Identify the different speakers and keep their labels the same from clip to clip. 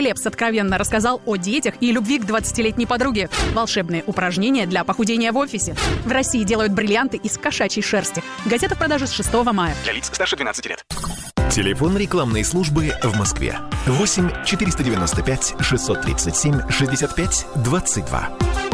Speaker 1: Лепс откровенно рассказал о детях и любви к 20-летней подруге. Волшебные упражнения для похудения в офисе. В России делают бриллианты из кошачьей шерсти. Газета в продаже с 6 мая.
Speaker 2: Для лиц старше 12 лет.
Speaker 3: Телефон рекламной службы в Москве. 8 495 637 65 22.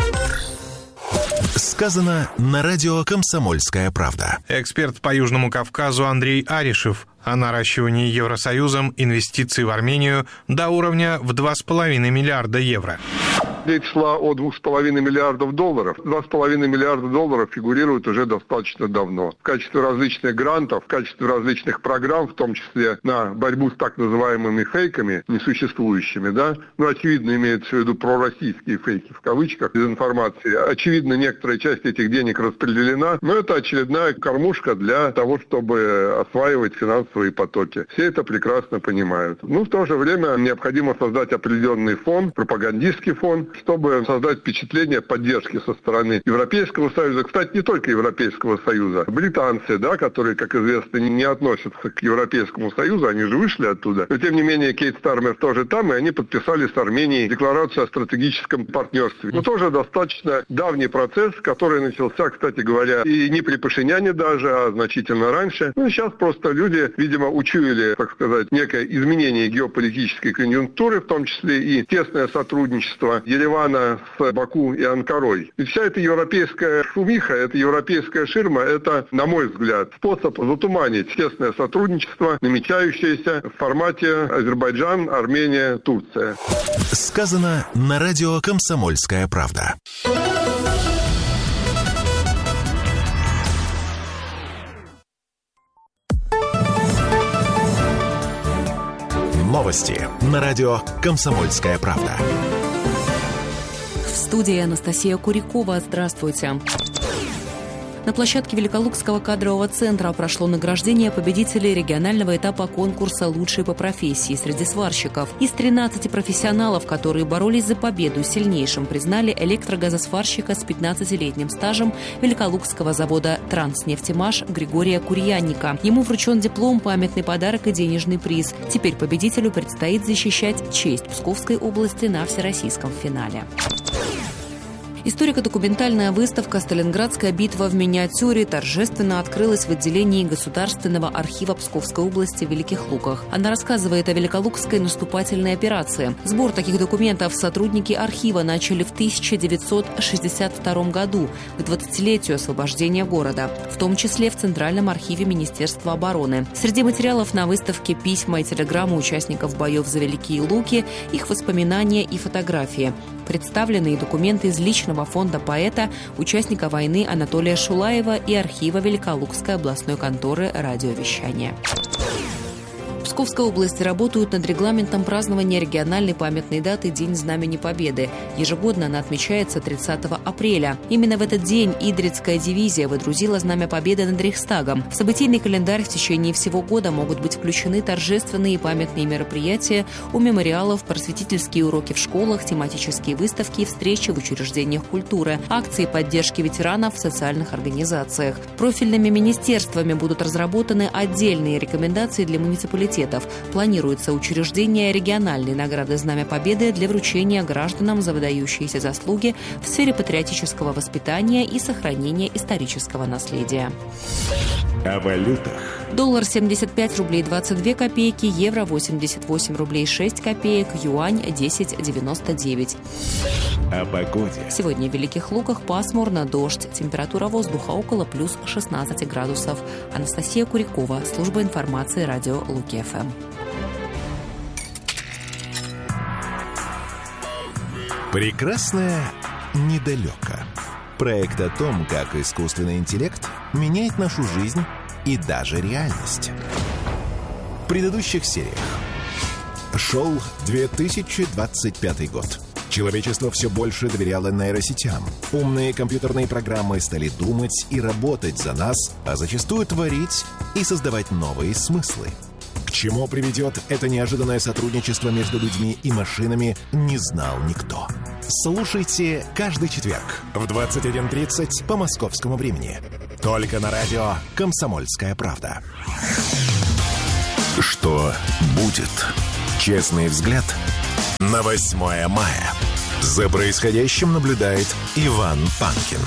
Speaker 3: Сказано на радио «Комсомольская правда».
Speaker 4: Эксперт по Южному Кавказу Андрей Аришев о наращивании Евросоюзом инвестиций в Армению до уровня в 2,5 миллиарда евро.
Speaker 5: Речь шла о $2,5 миллиардов. $2,5 миллиарда фигурируют уже достаточно давно. В качестве различных грантов, в качестве различных программ, в том числе на борьбу с так называемыми фейками, несуществующими, да. Очевидно, имеется в виду пророссийские фейки, в кавычках, дезинформации. Очевидно, некоторая часть этих денег распределена, но это очередная кормушка для того, чтобы осваивать финансовые потоки. Все это прекрасно понимают. В то же время необходимо создать определенный фонд, пропагандистский фонд, чтобы создать впечатление поддержки со стороны Европейского Союза. Кстати, не только Европейского Союза. Британцы, да, которые, как известно, не относятся к Европейскому Союзу, они же вышли оттуда. Но, тем не менее, Кейт Стармер тоже там, и они подписали с Арменией декларацию о стратегическом партнерстве. Тоже достаточно давний процесс, который начался, кстати говоря, и не при Пашиняне даже, а значительно раньше. Сейчас просто люди, видимо, учуяли, так сказать, некое изменение геополитической конъюнктуры, в том числе и тесное сотрудничество Еревана с Баку и Анкарой. Ведь вся эта европейская шумиха, эта европейская ширма, это, на мой взгляд, способ затуманить тесное сотрудничество, намечающееся в формате Азербайджан, Армения, Турция.
Speaker 3: Сказано на радио «Комсомольская правда». Новости на радио «Комсомольская правда».
Speaker 6: В студии Анастасия Курякова. Здравствуйте. На площадке Великолукского кадрового центра прошло награждение победителей регионального этапа конкурса «Лучшие по профессии» среди сварщиков. Из 13 профессионалов, которые боролись за победу, сильнейшим признали электрогазосварщика с 15-летним стажем Великолукского завода «Транснефтемаш» Григория Курьянника. Ему вручен диплом, памятный подарок и денежный приз. Теперь победителю предстоит защищать честь Псковской области на всероссийском финале. Историко-документальная выставка «Сталинградская битва в миниатюре» торжественно открылась в отделении Государственного архива Псковской области в Великих Луках. Она рассказывает о Великолукской наступательной операции. Сбор таких документов сотрудники архива начали в 1962 году, к 20-летию освобождения города, в том числе в Центральном архиве Министерства обороны. Среди материалов на выставке письма и телеграммы участников боев за Великие Луки, их воспоминания и фотографии. Представлены и документы из личного фонда поэта, участника войны Анатолия Шулаева и архива Великолукской областной конторы радиовещания. В Псковской области работают над регламентом празднования региональной памятной даты День Знамени Победы. Ежегодно она отмечается 30 апреля. Именно в этот день Идрицкая дивизия выдрузила Знамя Победы над Рейхстагом. В событийный календарь в течение всего года могут быть включены торжественные и памятные мероприятия у мемориалов, просветительские уроки в школах, тематические выставки и встречи в учреждениях культуры, акции поддержки ветеранов в социальных организациях. Профильными министерствами будут разработаны отдельные рекомендации для муниципалитетов. Планируется учреждение региональной награды «Знамя Победы» для вручения гражданам за выдающиеся заслуги в сфере патриотического воспитания и сохранения исторического наследия.
Speaker 3: О валютах.
Speaker 6: Доллар 75 рублей 22 копейки, евро 88 рублей 6 копеек, юань 10,99.
Speaker 3: О погоде.
Speaker 6: Сегодня в Великих Луках пасмурно, дождь. Температура воздуха около плюс 16 градусов. Анастасия Курякова, служба информации радио Луки-ФМ.
Speaker 3: Прекрасное недалеко. Проект о том, как искусственный интеллект меняет нашу жизнь и даже реальность. В предыдущих сериях. Шел 2025 год. Человечество все больше доверяло нейросетям. Умные компьютерные программы стали думать и работать за нас, а зачастую творить и создавать новые смыслы. К чему приведет это неожиданное сотрудничество между людьми и машинами, не знал никто. Слушайте каждый четверг в 21:30 по московскому времени. Только на радио «Комсомольская правда». Что будет? Честный взгляд на 8 мая. За происходящим наблюдает Иван Панкин.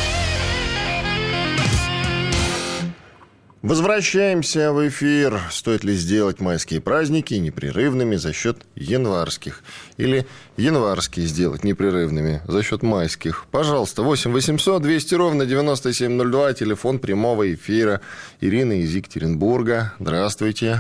Speaker 2: Возвращаемся в эфир. Стоит ли сделать майские праздники непрерывными за счет январских? Или январские сделать непрерывными за счет майских? Пожалуйста, 8 800 200 ровно 9702, телефон прямого эфира. Ирина из Екатеринбурга. Здравствуйте.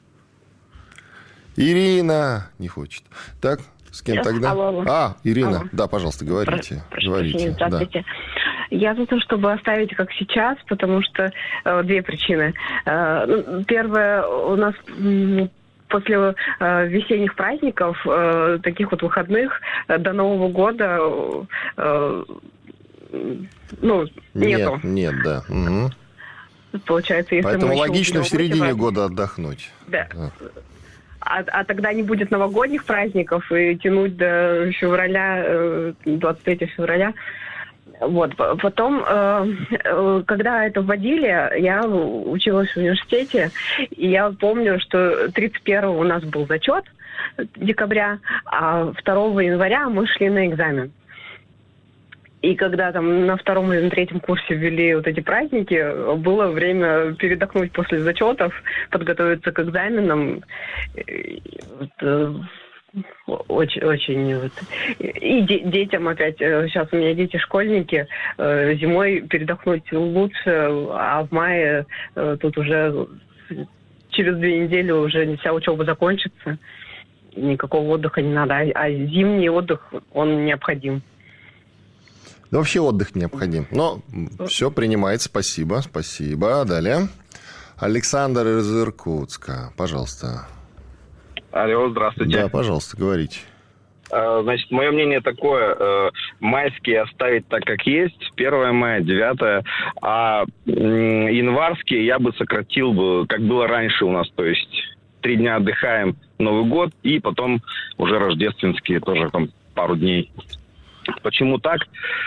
Speaker 2: Ирина не хочет. Так, с кем тогда? Алло. Ирина. Алло. Да, пожалуйста, говорите. Говорите.
Speaker 7: Здравствуйте. Да. Я за то, чтобы оставить как сейчас, потому что две причины. Первая, у нас после весенних праздников, таких вот выходных, до Нового года нету. Нет, да. Угу. Получается, если
Speaker 2: поэтому логично в середине года отдохнуть.
Speaker 7: Да. А тогда не будет новогодних праздников, и тянуть до февраля, 23 февраля. Вот. Потом, когда это вводили, я училась в университете, и я помню, что 31-го у нас был зачет декабря, а 2 января мы шли на экзамен. И когда там на 2 или на 3 курсе ввели вот эти праздники, было время передохнуть после зачетов, подготовиться к экзаменам. Очень. Вот. И детям опять, сейчас у меня дети-школьники, зимой передохнуть лучше, а в мае тут уже через 2 недели уже вся учеба закончится, никакого отдыха не надо, а зимний отдых, он необходим.
Speaker 2: Да вообще отдых необходим. Но все принимается, спасибо. Далее. Александр из Иркутска, пожалуйста.
Speaker 8: Алло, здравствуйте.
Speaker 2: Да, пожалуйста, говорите.
Speaker 8: Значит, мое мнение такое. Майские оставить так, как есть. 1 мая, 9. А январские я бы сократил, как было раньше у нас. То есть 3 дня отдыхаем, Новый год, и потом уже рождественские тоже там пару дней. Почему так?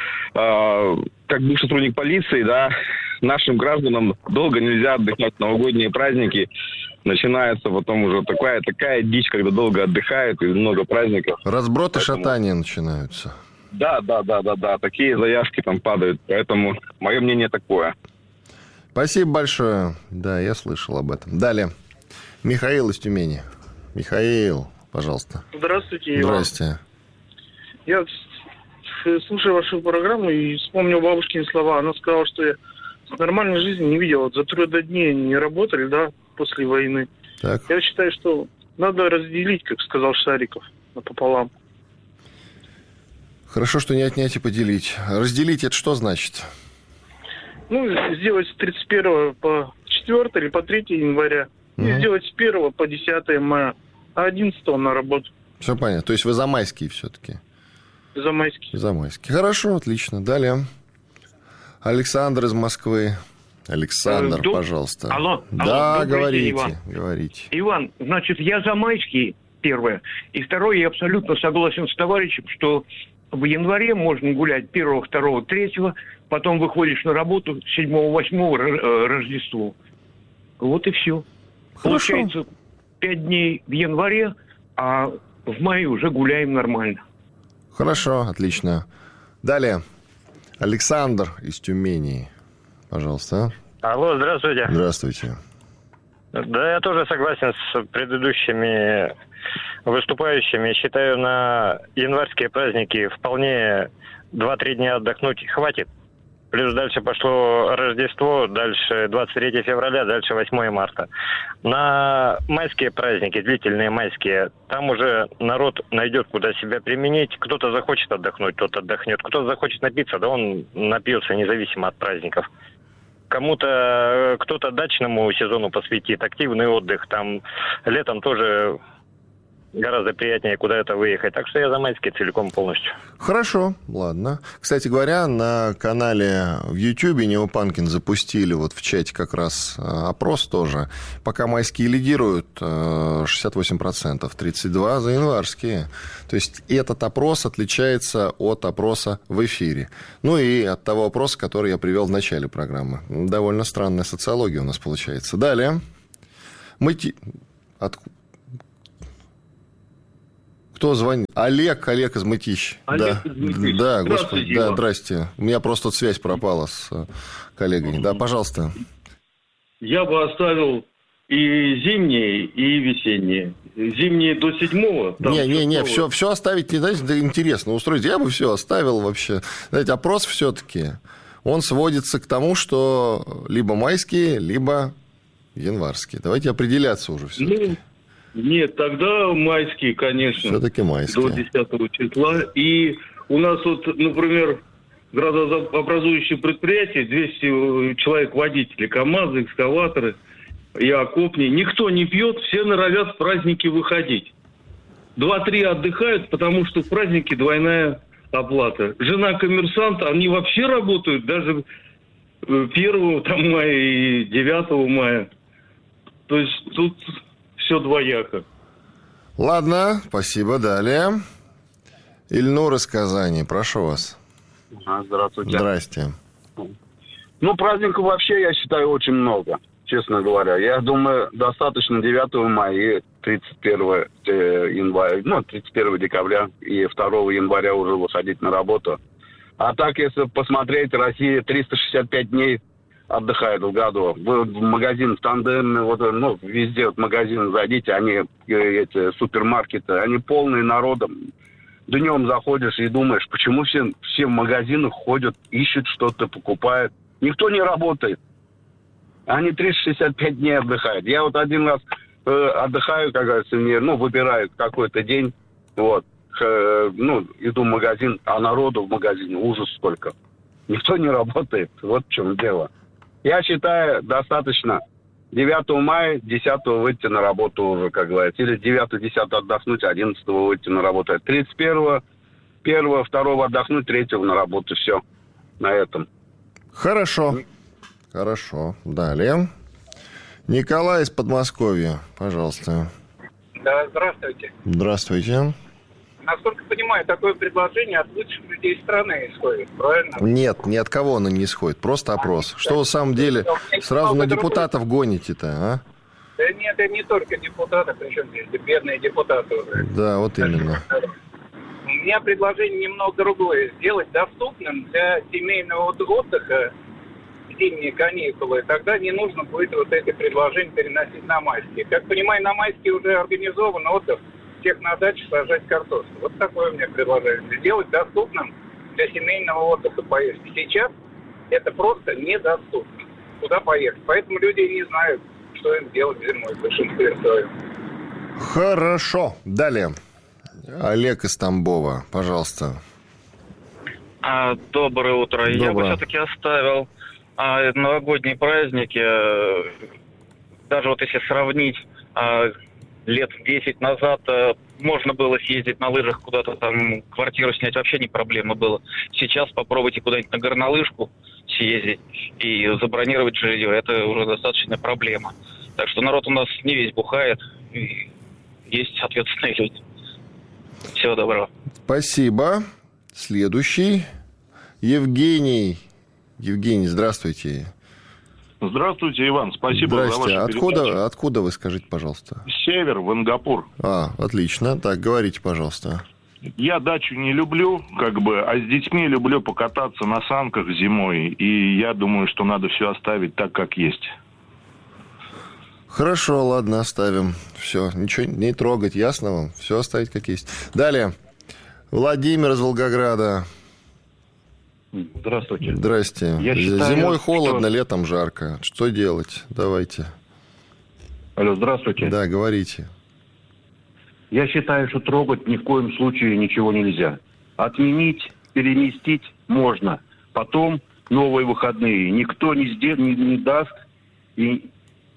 Speaker 8: Как бывший сотрудник полиции, да, нашим гражданам долго нельзя отдыхать в новогодние праздники. Начинается потом уже такая дичь, когда долго отдыхают и много праздников.
Speaker 2: Разброты, шатания начинаются.
Speaker 8: Да. Такие заявки там падают. Поэтому мое мнение такое.
Speaker 2: Спасибо большое. Да, я слышал об этом. Далее. Михаил из Тюмени. Михаил, пожалуйста.
Speaker 9: Здравствуйте, Иван.
Speaker 2: Здрасте.
Speaker 9: Я слушаю вашу программу и вспомнил бабушкины слова. Она сказала, что я нормальной жизни не видела. За 3 дней не работали, да, после войны.
Speaker 2: Так.
Speaker 9: Я считаю, что надо разделить, как сказал Шариков, напополам.
Speaker 2: Хорошо, что не отнять и поделить. Разделить это что значит?
Speaker 9: Сделать с 31 по 4 или по 3 января. И сделать с 1 по 10 мая, а 11 на работу.
Speaker 2: Все понятно. То есть вы за майские все-таки?
Speaker 9: За майские.
Speaker 2: За майские. Хорошо, отлично. Далее. Александр из Москвы. Александр, пожалуйста.
Speaker 10: Алло,
Speaker 2: да,
Speaker 10: говорите,
Speaker 2: говорите.
Speaker 10: Иван, значит, я за майские, первое. И второе, я абсолютно согласен с товарищем, что в январе можно гулять 1, 2, 3, потом выходишь на работу 7, 8 Рождество. Вот и все.
Speaker 2: Хорошо.
Speaker 10: Получается 5 дней в январе, а в мае уже гуляем нормально.
Speaker 2: Хорошо, отлично. Далее. Александр из Тюмени. Пожалуйста.
Speaker 11: Алло, здравствуйте.
Speaker 2: Здравствуйте.
Speaker 11: Да, я тоже согласен с предыдущими выступающими. Считаю, на январские праздники вполне 2-3 дня отдохнуть хватит. Плюс дальше пошло Рождество, дальше 23 февраля, дальше 8 марта. На майские праздники, длительные майские, там уже народ найдет, куда себя применить. Кто-то захочет отдохнуть, тот отдохнет. Кто-то захочет напиться, да он напьется независимо от праздников. Кто-то дачному сезону посвятит, активный отдых. Там летом тоже гораздо приятнее куда-то выехать. Так что я за майские целиком полностью.
Speaker 2: Хорошо, ладно. Кстати говоря, на канале в Ютьюбе Неопанкин запустили вот в чате как раз опрос тоже. Пока майские лидируют 68%, 32% за январские. То есть этот опрос отличается от опроса в эфире. Ну и от того опроса, который я привел в начале программы. Довольно странная социология у нас получается. Далее. Кто звонит? Олег из Мытищ.
Speaker 12: Олег из Мытищ.
Speaker 2: Да, господи, да, здрасте. У меня просто связь пропала с коллегами. Да, пожалуйста.
Speaker 12: Я бы оставил и зимние, и весенние. Зимние до 7-го.
Speaker 2: Не, все оставить, не знаете, да интересно устроить. Я бы все оставил вообще. Знаете, опрос все-таки, он сводится к тому, что либо майские, либо январские. Давайте определяться уже все-таки.
Speaker 12: Нет, тогда майские, конечно.
Speaker 2: Все-таки майские.
Speaker 12: До 10 числа. И у нас вот, например, градообразующие предприятия, 200 человек водителей, КАМАЗы, экскаваторы и окопни. Никто не пьет, все норовят в праздники выходить. 2-3 отдыхают, потому что в праздники двойная оплата. Жена коммерсант, они вообще работают даже 1 мая и 9 мая. То есть тут все двояко.
Speaker 2: Ладно, спасибо. Далее. Ильнур из Казани, прошу вас.
Speaker 13: Здравствуйте.
Speaker 2: Здрасте.
Speaker 13: Ну, праздников вообще, я считаю, очень много, честно говоря. Я думаю, достаточно 9 мая и 31 января, 31 декабря и 2 января уже выходить на работу. А так, если посмотреть, Россия 365 дней отдыхает в году. Вы в магазин, в тандеме, везде магазины зайдите, эти супермаркеты, они полные народом. Днем заходишь и думаешь, почему все в магазинах ходят, ищут что-то, покупают. Никто не работает. Они 365 дней отдыхают. Я вот один раз отдыхаю, как говорится, выбираю какой-то день, иду в магазин, а народу в магазине ужас сколько. Никто не работает. Вот в чем дело. Я считаю, достаточно 9 мая, 10 выйти на работу уже, как говорится. Или 9-10 отдохнуть, 11 выйти на работу. 31-го, 1-го, 2-го отдохнуть, 3-го на работу. Все на этом.
Speaker 2: Хорошо. Далее. Николай из Подмосковья, пожалуйста.
Speaker 14: Да, здравствуйте.
Speaker 2: Здравствуйте.
Speaker 14: Насколько понимаю, такое предложение от лучших людей страны исходит, правильно?
Speaker 2: Нет, ни от кого оно не исходит. Просто опрос. Что вы в самом деле сразу на депутатов гоните-то, а?
Speaker 14: Да нет, это не только депутаты, причем здесь бедные депутаты уже.
Speaker 2: Да, вот именно.
Speaker 14: У меня предложение немного другое. Сделать доступным для семейного отдыха зимние каникулы. Тогда не нужно будет вот эти предложения переносить на майские. Как понимаю, на майские уже организован отдых. Всех на даче сажать картошку. Вот такое у меня предложение. Сделать доступным для семейного отдыха поездки. Сейчас это просто недоступно. Куда поехать? Поэтому люди не знают, что им делать зимой в большинстве своем.
Speaker 2: Хорошо. Далее. Олег из Тамбова, пожалуйста.
Speaker 15: Доброе утро.
Speaker 2: Доброе.
Speaker 15: Я бы все-таки оставил новогодние праздники. Даже вот если сравнить... лет 10 назад можно было съездить на лыжах куда-то там, квартиру снять, вообще не проблема было. Сейчас попробуйте куда-нибудь на горнолыжку съездить и забронировать жилье. Это уже достаточная проблема. Так что народ у нас не весь бухает. И есть ответственные люди. Всего доброго.
Speaker 2: Спасибо. Следующий. Евгений. Евгений, здравствуйте.
Speaker 16: Здравствуйте, Иван. Спасибо за вашу передачу.
Speaker 2: Откуда вы, скажите, пожалуйста?
Speaker 16: Север, Вангапур.
Speaker 2: Отлично. Так, говорите, пожалуйста.
Speaker 16: Я дачу не люблю, а с детьми люблю покататься на санках зимой. И я думаю, что надо все оставить так, как есть.
Speaker 2: Хорошо, ладно, оставим. Все, ничего не трогать, ясно вам? Все оставить как есть. Далее. Владимир из Волгограда.
Speaker 17: Здравствуйте.
Speaker 2: Здрасте. Зимой холодно, летом жарко. Что делать? Давайте.
Speaker 17: Алло, здравствуйте.
Speaker 2: Да, говорите.
Speaker 17: Я считаю, что трогать ни в коем случае ничего нельзя. Отменить, переместить можно. Потом новые выходные. Никто не даст и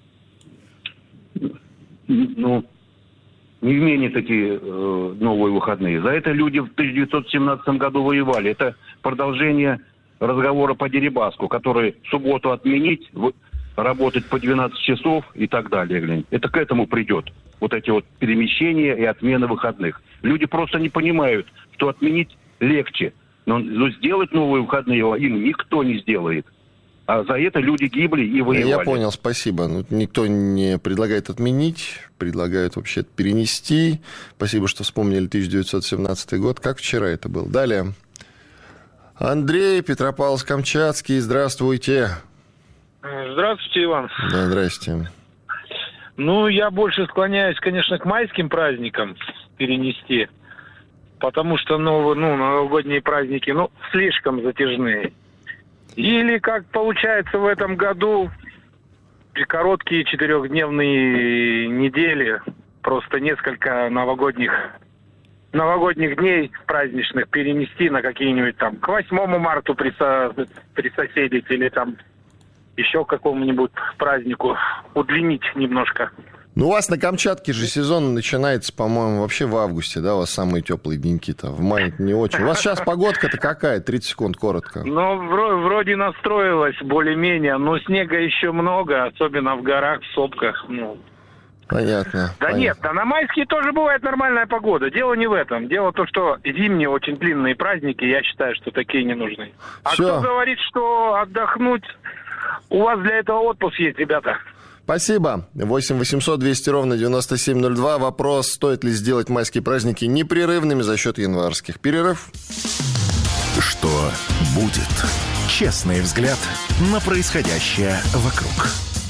Speaker 17: не вменит эти новые выходные. За это люди в 1917 году воевали. Это продолжение разговора по Дерибаску, который в субботу отменить, работать по 12 часов и так далее. Это к этому придет. Вот эти вот перемещения и отмены выходных. Люди просто не понимают, что отменить легче. Но сделать новые выходные им никто не сделает. А за это люди гибли и воевали.
Speaker 2: Я понял, спасибо. Никто не предлагает отменить, предлагают вообще перенести. Спасибо, что вспомнили 1917 год. Как вчера это было. Далее. Андрей, Петропавловск-Камчатский. Здравствуйте.
Speaker 18: Здравствуйте, Иван.
Speaker 2: Да, здрасте.
Speaker 18: Я больше склоняюсь, конечно, к майским праздникам перенести, потому что новогодние праздники, слишком затяжные. Или, как получается в этом году, короткие 4-дневные недели, просто несколько новогодних дней праздничных перенести на какие-нибудь там к 8 марта присоседить или там еще к какому-нибудь празднику удлинить немножко.
Speaker 2: У вас на Камчатке же сезон начинается, по-моему, вообще в августе, да? У вас самые теплые деньки-то. В мае не очень. У вас сейчас погодка-то какая? 30 секунд, коротко.
Speaker 18: Вроде настроилась более-менее, но снега еще много, особенно в горах, в сопках.
Speaker 2: Понятно.
Speaker 18: Нет, на майские тоже бывает нормальная погода. Дело не в этом. Дело в том, что зимние очень длинные праздники, я считаю, что такие не нужны. А кто говорит, что отдохнуть, у вас для этого отпуск есть, ребята.
Speaker 2: Спасибо. 8 800 200 ровно 9702. Вопрос, стоит ли сделать майские праздники непрерывными за счет январских. Перерыв.
Speaker 3: Что будет? Честный взгляд на происходящее вокруг.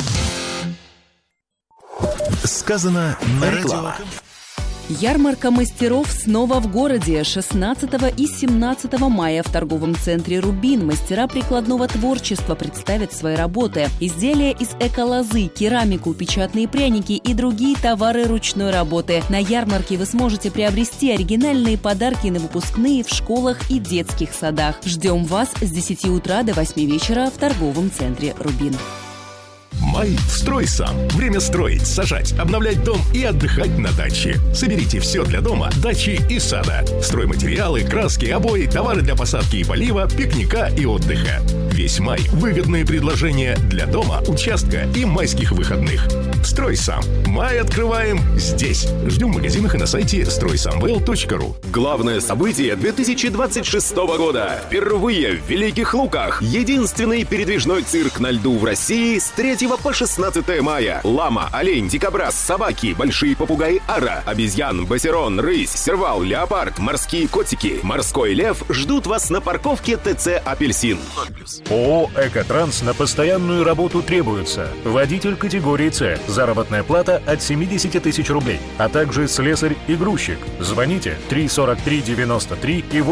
Speaker 3: Сказано на реклама.
Speaker 6: Ярмарка мастеров снова в городе. 16 и 17 мая в торговом центре «Рубин» мастера прикладного творчества представят свои работы. Изделия из эколозы, керамику, печатные пряники и другие товары ручной работы. На ярмарке вы сможете приобрести оригинальные подарки на выпускные в школах и детских садах. Ждем вас с 10 утра до 8 вечера в торговом центре «Рубин».
Speaker 3: Май «Строй сам». Время строить, сажать, обновлять дом и отдыхать на даче. Соберите все для дома, дачи и сада. Стройматериалы, краски, обои, товары для посадки и полива, пикника и отдыха. Весь май – выгодные предложения для дома, участка и майских выходных. «Строй сам». Май открываем здесь. Ждем в магазинах и на сайте стройсамвел.ру.
Speaker 19: Главное событие 2026 года. Впервые в Великих Луках. Единственный передвижной цирк на льду в России с 3 по 16 мая. Лама, олень, дикобраз, собаки, большие попугаи ара, обезьян, басерон, рысь, сервал, леопард, морские котики, морской лев ждут вас на парковке ТЦ «Апельсин».
Speaker 20: ООО «Экотранс» на постоянную работу требуется. Водитель категории С. Заработная плата от 70 тысяч рублей. А также слесарь и грузчик. Звоните 343-93 и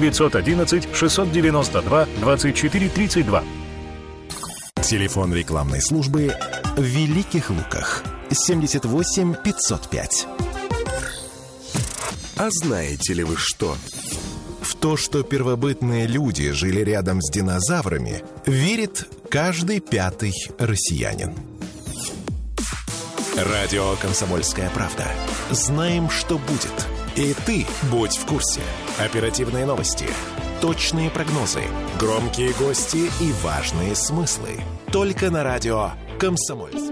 Speaker 20: 8-911-692-24-32.
Speaker 3: Телефон рекламной службы в Великих Луках. 78 505. А знаете ли вы что? В то, что первобытные люди жили рядом с динозаврами, верит каждый пятый россиянин. Радио «Комсомольская правда». Знаем, что будет. И ты будь в курсе. Оперативные новости, точные прогнозы, громкие гости и важные смыслы. Только на радио «Комсомольск».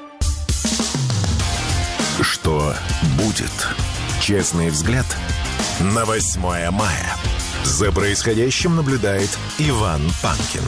Speaker 3: Что будет? Честный взгляд на 8 мая. За происходящим наблюдает Иван Панкин.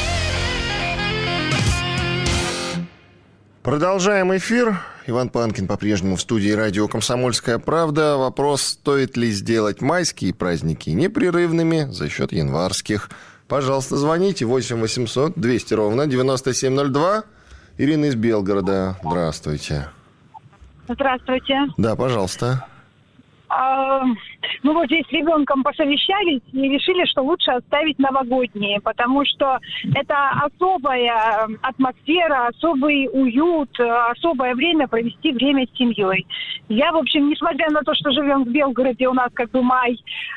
Speaker 2: Продолжаем эфир. Иван Панкин по-прежнему в студии радио «Комсомольская правда». Вопрос, стоит ли сделать майские праздники непрерывными за счет январских. Пожалуйста, звоните 8 800 200 ровно 9702. Ирина из Белгорода. Здравствуйте.
Speaker 21: Здравствуйте.
Speaker 2: Да, пожалуйста.
Speaker 21: Мы вот здесь с ребенком посовещались и решили, что лучше оставить новогодние, потому что это особая атмосфера, особый уют, особое время провести время с семьей. Я, в общем, несмотря на то, что живем в Белгороде, у нас как бы май,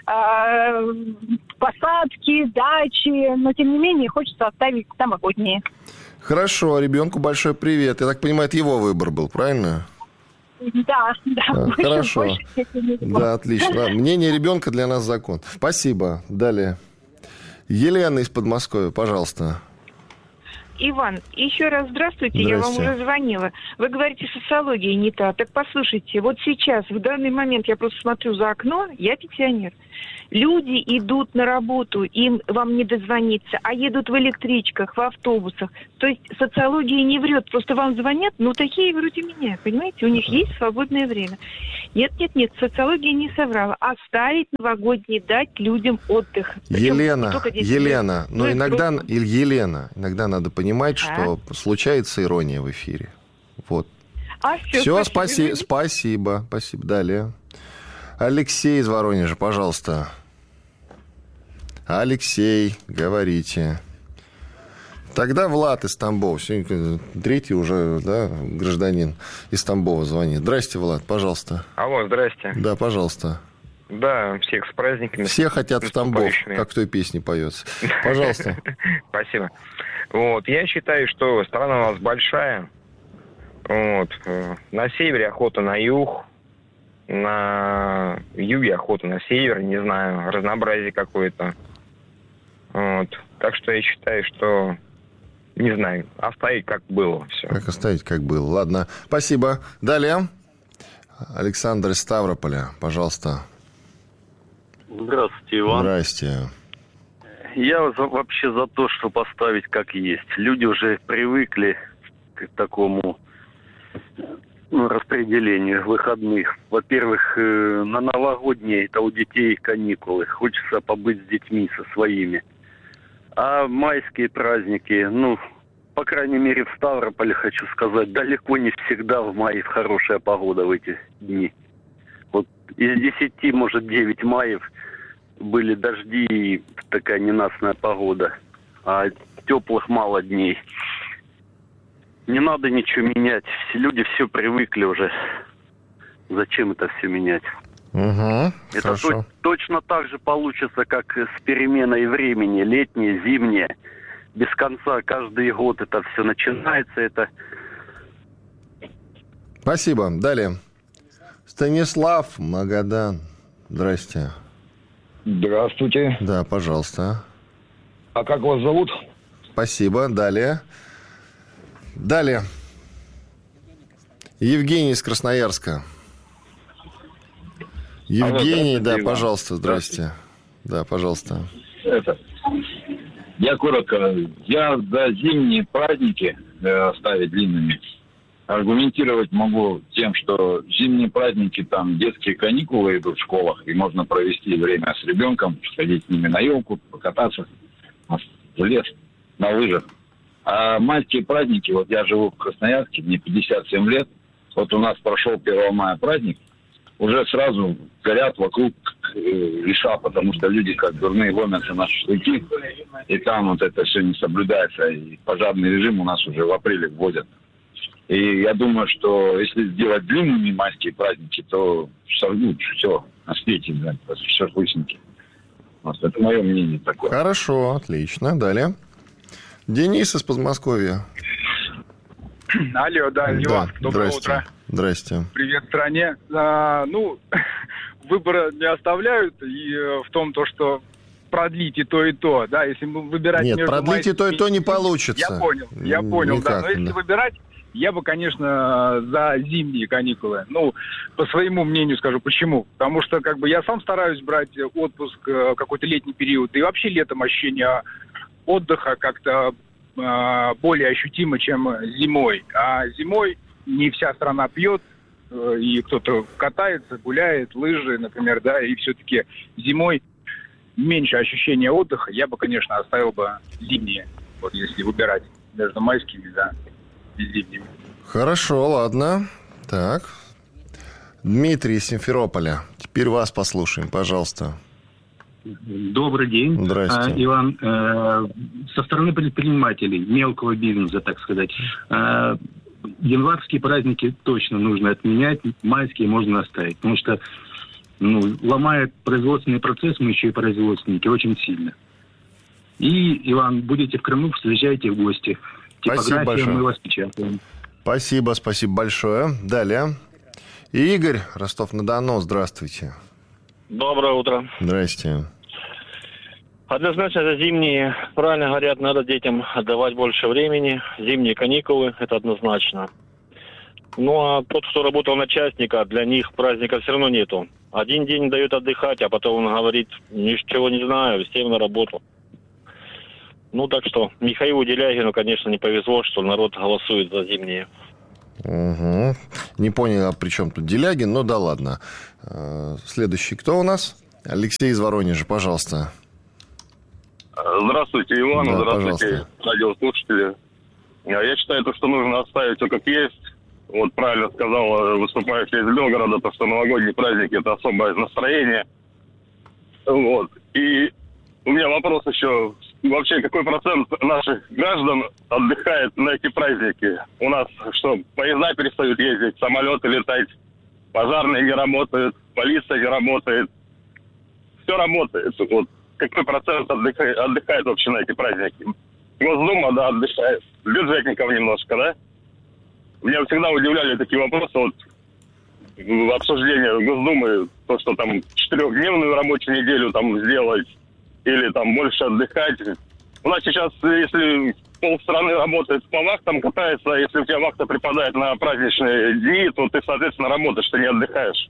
Speaker 21: посадки, дачи, но тем не менее хочется оставить новогодние.
Speaker 2: Хорошо, ребенку большой привет. Я так понимаю, это его выбор был, правильно?
Speaker 21: Да.
Speaker 2: Хорошо. Да, отлично. Мнение ребенка для нас закон. Спасибо. Далее. Елена из Подмосковья, пожалуйста.
Speaker 1: Иван, еще раз здравствуйте, я вам уже звонила. Вы говорите, социология не та. Так послушайте, вот сейчас, в данный момент, я просто смотрю за окно, я пенсионер. Люди идут на работу, им вам не дозвониться, а едут в электричках, в автобусах. То есть социология не врет, просто вам звонят, ну такие вроде меня, понимаете, у них есть свободное время. Нет, социология не соврала. Оставить новогодний, дать людям отдых.
Speaker 2: Елена, но иногда надо понимать, что случается ирония в эфире. Вот. Все, спасибо. Далее. Алексей из Воронежа, пожалуйста. Алексей, говорите. Тогда Влад из Тамбова. Сегодня третий уже, да, гражданин из Тамбова звонит. Здрасте, Влад, пожалуйста.
Speaker 22: Алло, здрасте.
Speaker 2: Да, пожалуйста.
Speaker 22: Да, всех с праздниками.
Speaker 2: Все хотят в Тамбов, как в той песне поется. Пожалуйста.
Speaker 22: Спасибо. Вот, я считаю, что страна у нас большая. Вот. На севере охота на юг. На юге охота на север, не знаю, разнообразие какое-то. Вот. Так что я считаю, что, не знаю, оставить как было все.
Speaker 2: Как оставить как было. Ладно, спасибо. Далее. Александр из Ставрополя, пожалуйста.
Speaker 23: Здравствуйте, Иван.
Speaker 2: Здрасте.
Speaker 23: Я вообще за то, чтобы оставить как есть. Люди уже привыкли к такому распределению выходных. Во-первых, на новогодние это у детей каникулы. Хочется побыть с детьми, со своими. А майские праздники, по крайней мере, в Ставрополе, хочу сказать, далеко не всегда в мае хорошая погода в эти дни. Вот из 10, может, 9 маев были дожди и такая ненастная погода. А теплых мало дней. Не надо ничего менять. Люди все привыкли уже. Зачем это все менять? Это точно так же получится, как с переменой времени. Летнее, зимнее. Без конца каждый год это все начинается.
Speaker 2: Спасибо. Далее. Станислав, Магадан. Здрасте.
Speaker 24: Здравствуйте.
Speaker 2: Да, пожалуйста.
Speaker 24: А как вас зовут?
Speaker 2: Спасибо. Далее. Евгений из Красноярска. Евгений, да, пожалуйста, здрасте. Да, пожалуйста.
Speaker 24: Я коротко. Я за зимние праздники оставить длинными. Аргументировать могу тем, что зимние праздники, там детские каникулы идут в школах, и можно провести время с ребенком, сходить с ними на елку, покататься в лес, на лыжах. А майские праздники, вот я живу в Красноярске, мне 57 лет, вот у нас прошел 1 мая праздник, уже сразу горят вокруг леса, потому что люди как дурные ломятся на шашлыки, и там вот это все не соблюдается, и пожарный режим у нас уже в апреле вводят. И я думаю, что если сделать длинными майские праздники, то сорвут все на свете, да, шашлычники. Вот, это мое мнение такое.
Speaker 2: Хорошо, отлично. Далее. Денис из Подмосковья.
Speaker 25: Алло, да, Иван, доброе утро.
Speaker 2: Здрасте.
Speaker 25: Привет стране. Выбора не оставляют, и в том, что продлить и то, да, если выбирать...
Speaker 2: Нет, продлить и то не получится.
Speaker 25: Я понял, да, но если выбирать, я бы, конечно, за зимние каникулы. По своему мнению скажу, почему. Потому что, я сам стараюсь брать отпуск какой-то летний период, и вообще летом ощущение отдыха как-то более ощутимо, чем зимой. А зимой не вся страна пьет, и кто-то катается, гуляет, лыжи, например, да, и все-таки зимой меньше ощущения отдыха. Я бы, конечно, оставил бы зимние, вот если выбирать между майскими, да, и зимними.
Speaker 2: Хорошо, ладно. Так. Дмитрий из Симферополя. Теперь вас послушаем, пожалуйста.
Speaker 26: Добрый день,
Speaker 2: Здрасте.
Speaker 26: Иван. Со стороны предпринимателей, мелкого бизнеса, так сказать, январские праздники точно нужно отменять, майские можно оставить, потому что ломает производственный процесс, мы еще и производственники, очень сильно. И, Иван, будете в Крыму, приезжайте в гости.
Speaker 2: Спасибо большое.
Speaker 26: Мы вас печатаем.
Speaker 2: Спасибо большое. Далее. Игорь, Ростов-на-Дону, здравствуйте.
Speaker 27: Доброе утро.
Speaker 2: Здрасте.
Speaker 4: Однозначно, это зимние. Правильно говорят, надо детям отдавать больше времени. Зимние каникулы, это однозначно. Ну, а тот, кто работал на частника, для них праздника все равно нету. Один день дают отдыхать, а потом он говорит, ничего не знаю, всем на работу. Ну, так что Михаилу Делягину, конечно, не повезло, что народ голосует за зимние.
Speaker 2: Угу. Не понял, а при чем тут Делягин, ну да ладно. Следующий кто у нас? Алексей из Воронежа, пожалуйста.
Speaker 5: Здравствуйте, Иван,
Speaker 2: да,
Speaker 5: здравствуйте, радиослушатели. Я считаю, что нужно оставить все как есть. Вот правильно сказал выступающий из Белгорода, то, что новогодние праздники – это особое настроение. Вот. И у меня вопрос еще. Вообще, какой процент наших граждан отдыхает на эти праздники? У нас что, поезда перестают ездить, самолеты летать, пожарные не работают, полиция не работает. Все работает. Вот. Какой процент отдыхает вообще на эти праздники? Госдума, да, отдыхает. Бюджетников немножко, да? Меня всегда удивляли такие вопросы. Вот обсуждение Госдумы, то, что там 4-дневную рабочую неделю там сделать, или там больше отдыхать. У нас сейчас, если полстраны работает по вахтам, катается, если у тебя вахта припадает на праздничные дни, то ты, соответственно, работаешь, ты не отдыхаешь.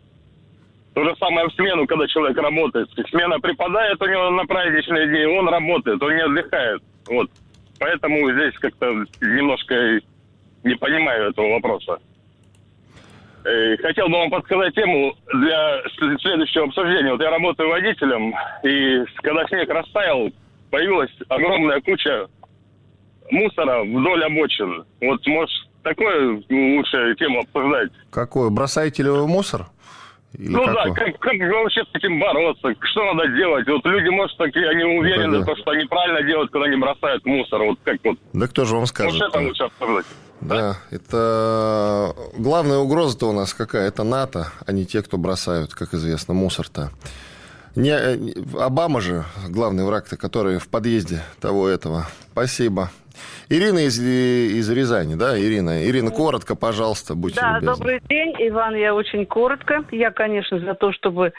Speaker 5: То же самое в смену, когда человек работает. Смена припадает у него на праздничные дни, он работает, он не отдыхает. Вот. Поэтому здесь как-то немножко не понимаю этого вопроса. Хотел бы вам подсказать тему для следующего обсуждения. Вот я работаю водителем, и когда снег растаял, появилась огромная куча мусора вдоль обочин. Вот, может, такую лучше тему обсуждать.
Speaker 2: Какую? Бросаете ли вы мусор? Или
Speaker 5: ну
Speaker 2: какой?
Speaker 5: Да, как вообще с этим бороться? Что надо делать? Вот люди, может, такие, они уверены, что они правильно делают, когда не бросают мусор. Вот как вот.
Speaker 2: Да кто же вам скажет?
Speaker 5: Может, это лучше обсуждать.
Speaker 2: Да, это главная угроза-то у нас какая? Это НАТО, а не те, кто бросают, как известно, мусор-то. Не Обама же главный враг-то, который в подъезде того этого. Спасибо. Ирина из Рязани, да, Ирина? Ирина, коротко, пожалуйста, будьте любезны.
Speaker 7: Да, добрый день, Иван, я очень коротко. Я, конечно, за то, чтобы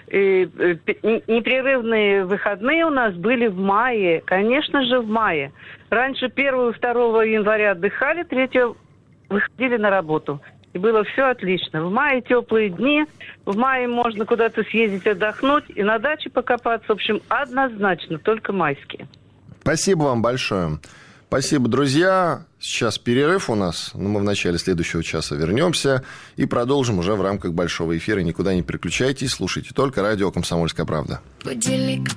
Speaker 7: непрерывные выходные у нас были в мае. Конечно же, в мае. Раньше 1 и 2 января отдыхали, 3 выходили на работу. И было все отлично. В мае теплые дни, в мае можно куда-то съездить отдохнуть и на даче покопаться. В общем, однозначно, только майские.
Speaker 2: Спасибо вам большое. Спасибо, друзья. Сейчас перерыв у нас, но мы в начале следующего часа вернемся и продолжим уже в рамках большого эфира. Никуда не переключайтесь, слушайте только радио «Комсомольская правда».